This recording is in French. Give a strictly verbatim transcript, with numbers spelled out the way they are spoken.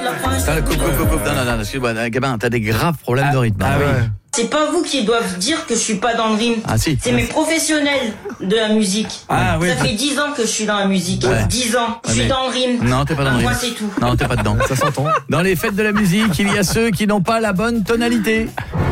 Attends, coupe, coupe, coupe, coupe. Non, non, non, excuse-moi, Gabin, t'as des graves problèmes Ah, de rythme. ah hein. oui. C'est pas vous qui doivent dire que je suis pas dans le rythme. Ah si. C'est mes professionnels de la musique. Ah oui. Ça fait dix ans que je suis dans la musique. Ouais. dix ans. Je suis mais- dans le rythme. Non, t'es pas dans le Moi, rythme. c'est tout. Non, t'es pas dedans. Ça s'entend. Dans les fêtes de la musique, il y a ceux qui n'ont pas la bonne tonalité.